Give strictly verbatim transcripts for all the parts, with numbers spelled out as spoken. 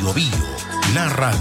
Bio Bio, la radio.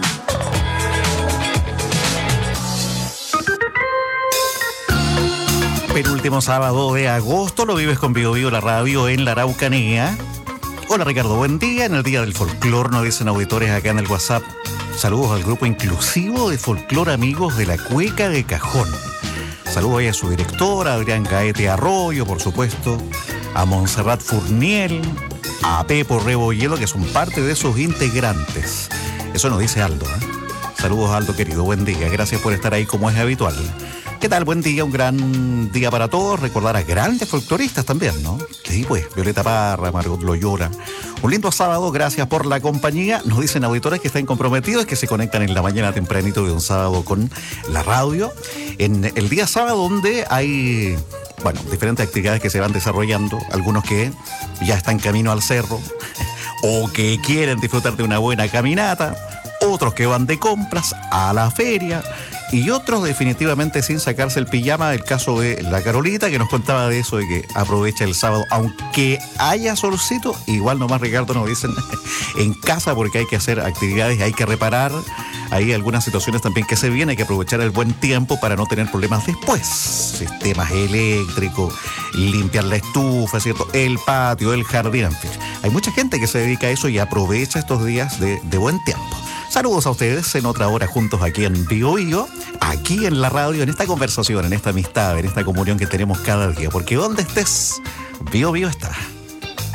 Penúltimo sábado de agosto lo vives con Bio Bio, la radio en la Araucanía. Hola Ricardo, buen día. En el Día del Folclor nos dicen auditores acá en el WhatsApp. Saludos al grupo inclusivo de folclor Amigos de la Cueca de Cajón. Saludos ahí a su directora, Adrián Gaete Arroyo, por supuesto, a Montserrat Fourniel, a Pepo Rebolledo, que son parte de sus integrantes. Eso nos dice Aldo, ¿eh? Saludos Aldo querido, buen día. Gracias por estar ahí como es habitual. ¿Qué tal? Buen día, un gran día para todos. Recordar a grandes folcloristas también, ¿no? Sí, pues, Violeta Parra, Margot Loyola. Un lindo sábado, gracias por la compañía. Nos dicen auditores que están comprometidos, que se conectan en la mañana tempranito de un sábado con la radio. En el día sábado donde hay, bueno, diferentes actividades que se van desarrollando. Algunos que ya están camino al cerro o que quieren disfrutar de una buena caminata. Otros que van de compras a la feria. Y otros definitivamente sin sacarse el pijama, el caso de la Carolita, que nos contaba de eso, de que aprovecha el sábado, aunque haya solcito, igual nomás Ricardo nos dicen en casa, porque hay que hacer actividades, hay que reparar, hay algunas situaciones también que se vienen, hay que aprovechar el buen tiempo para no tener problemas después. Sistemas eléctricos, limpiar la estufa, ¿cierto? El patio, el jardín, en fin. Hay mucha gente que se dedica a eso y aprovecha estos días de, de buen tiempo. Saludos a ustedes en otra hora juntos aquí en Bio Bio, aquí en la radio, en esta conversación, en esta amistad, en esta comunión que tenemos cada día. Porque donde estés, Bio Bio está.